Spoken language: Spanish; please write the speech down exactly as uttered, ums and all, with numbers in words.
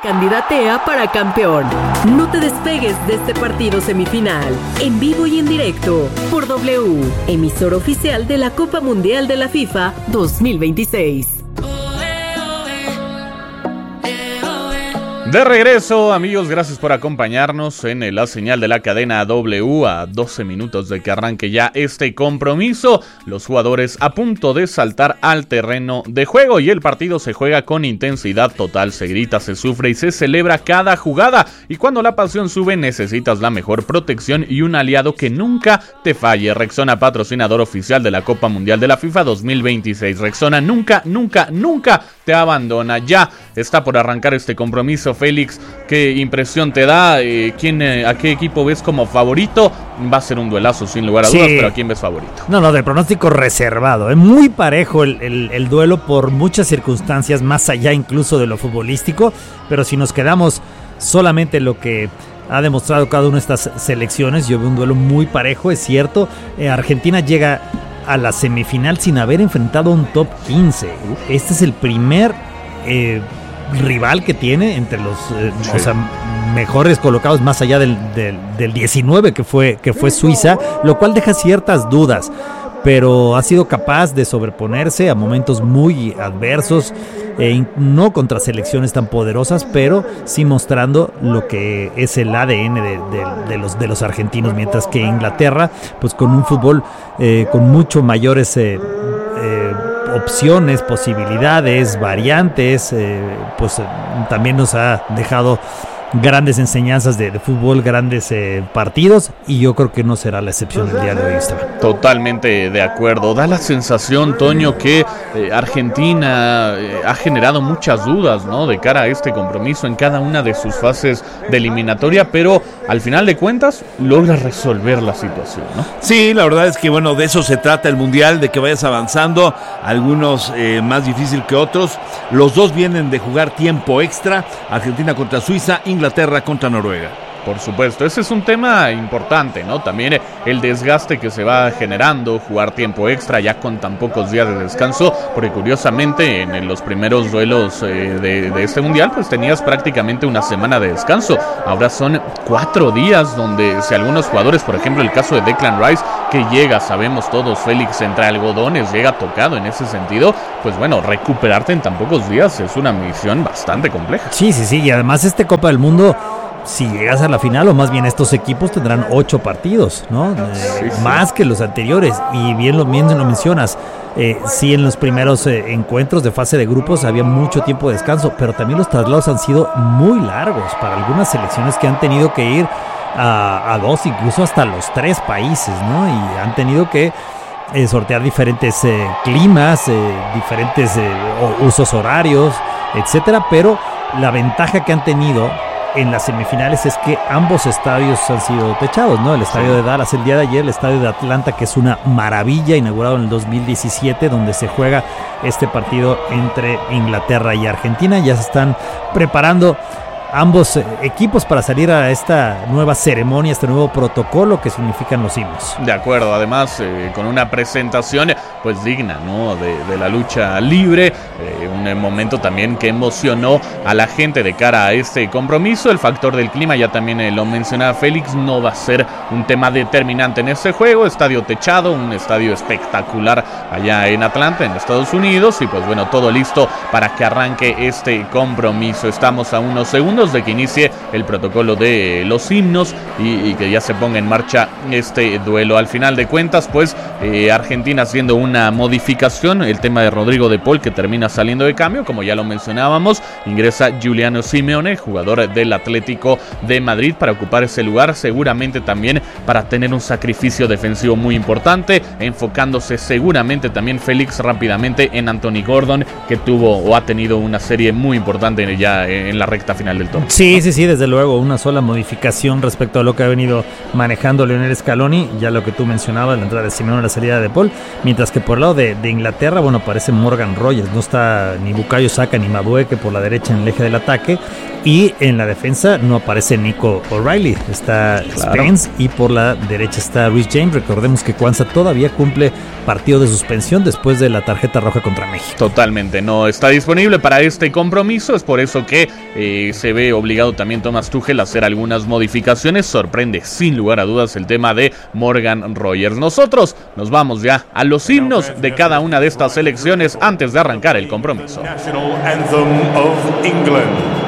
candidatea para campeón. No te despegues de este partido semifinal, en vivo y en directo, por W, emisor oficial de la Copa Mundial de la FIFA dos mil veintiséis. De regreso, amigos, gracias por acompañarnos en la señal de la cadena W a doce minutos de que arranque ya este compromiso. Los jugadores a punto de saltar al terreno de juego y el partido se juega con intensidad total. Se grita, se sufre y se celebra cada jugada. Y cuando la pasión sube, necesitas la mejor protección y un aliado que nunca te falle. Rexona, patrocinador oficial de la Copa Mundial de la FIFA dos mil veintiséis. Rexona nunca, nunca, nunca te abandona. Ya está por arrancar este compromiso. Félix, ¿qué impresión te da? Eh, ¿quién, eh, ¿A qué equipo ves como favorito? Va a ser un duelazo sin lugar a dudas, sí. Pero ¿a quién ves favorito? No, no, de pronóstico reservado. Es muy parejo el, el, el duelo por muchas circunstancias, más allá incluso de lo futbolístico. Pero si nos quedamos solamente en lo que ha demostrado cada una de estas selecciones, yo veo un duelo muy parejo, es cierto. Eh, Argentina llega a la semifinal sin haber enfrentado a un top quince. Este es el primer eh, rival que tiene entre los eh, sí. o sea, mejores colocados, más allá del, del, del diecinueve que fue, que fue Suiza, lo cual deja ciertas dudas, pero ha sido capaz de sobreponerse a momentos muy adversos, eh, no contra selecciones tan poderosas, pero sí mostrando lo que es el A D N de, de, de, los, de los argentinos, mientras que Inglaterra, pues con un fútbol eh, con mucho mayores eh, eh, opciones, posibilidades, variantes, eh, pues eh, también nos ha dejado grandes enseñanzas de, de fútbol, grandes eh, partidos, y yo creo que no será la excepción el día de hoy, Esteban. Totalmente de acuerdo. Da la sensación, Toño, que eh, Argentina eh, ha generado muchas dudas, ¿no?, de cara a este compromiso en cada una de sus fases de eliminatoria, pero al final de cuentas logra resolver la situación, ¿no? Sí, la verdad es que, bueno, de eso se trata el Mundial, de que vayas avanzando, algunos eh, más difícil que otros. Los dos vienen de jugar tiempo extra, Argentina contra Suiza, Inglaterra contra Noruega. Por supuesto, ese es un tema importante, ¿no? También el desgaste que se va generando, jugar tiempo extra ya con tan pocos días de descanso, porque curiosamente en los primeros duelos eh, de, de este mundial, pues tenías prácticamente una semana de descanso. Ahora son cuatro días donde si algunos jugadores, por ejemplo el caso de Declan Rice, que llega, sabemos todos, Félix entre algodones, llega tocado en ese sentido, pues bueno, recuperarte en tan pocos días es una misión bastante compleja. Sí, sí, sí, y además este Copa del Mundo, si llegas a la final, o más bien estos equipos tendrán ocho partidos, ¿no? Eh, sí, sí. Más que los anteriores, y bien lo, bien lo mencionas, eh, sí, en los primeros eh, encuentros de fase de grupos había mucho tiempo de descanso, pero también los traslados han sido muy largos para algunas selecciones que han tenido que ir a, a dos, incluso hasta los tres países, ¿no? Y han tenido que eh, sortear diferentes eh, climas, eh, diferentes eh, usos horarios, etcétera, pero la ventaja que han tenido en las semifinales es que ambos estadios han sido techados, ¿no? El estadio de Dallas el día de ayer, el estadio de Atlanta, que es una maravilla, inaugurado en el dos mil diecisiete, donde se juega este partido entre Inglaterra y Argentina. Ya se están preparando ambos equipos para salir a esta nueva ceremonia, este nuevo protocolo que significan los himnos. De acuerdo, además eh, con una presentación pues digna, ¿no?, de, de la lucha libre, eh, un momento también que emocionó a la gente de cara a este compromiso. El factor del clima, ya también eh, lo mencionaba Félix, no va a ser un tema determinante en este juego. Estadio techado, un estadio espectacular allá en Atlanta, en Estados Unidos, y pues bueno, todo listo para que arranque este compromiso. Estamos a unos segundos de que inicie el protocolo de los himnos y, y que ya se ponga en marcha este duelo. Al final de cuentas, pues eh, Argentina haciendo una modificación, el tema de Rodrigo de Paul, que termina saliendo de cambio, como ya lo mencionábamos, ingresa Giuliano Simeone, jugador del Atlético de Madrid, para ocupar ese lugar, seguramente también para tener un sacrificio defensivo muy importante, enfocándose seguramente también Félix rápidamente en Anthony Gordon, que tuvo o ha tenido una serie muy importante ya en la recta final del torneo. Sí, sí, sí, desde luego, una sola modificación respecto a lo que ha venido manejando Lionel Scaloni, ya lo que tú mencionabas, la entrada de Simeone, la salida de Paul, mientras que por el lado de, de Inglaterra, bueno, parece Morgan Rogers, no está ni Bukayo Saka ni Madueke por la derecha en el eje del ataque, Y en la defensa no aparece Nico O'Reilly, está Claro. Spence y por la derecha está Reece James. Recordemos que Cuanza todavía cumple partido de suspensión después de la tarjeta roja contra México. Totalmente, no está disponible para este compromiso, es por eso que eh, se ve obligado también Thomas Tuchel a hacer algunas modificaciones. Sorprende sin lugar a dudas el tema de Morgan Rogers. Nosotros nos vamos ya a los himnos de cada una de estas selecciones antes de arrancar el compromiso. National anthem of England.